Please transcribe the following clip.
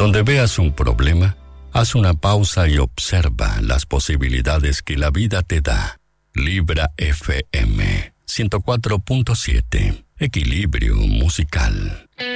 Donde veas un problema, haz una pausa y observa las posibilidades que la vida te da. Libra FM 104.7. Equilibrio musical.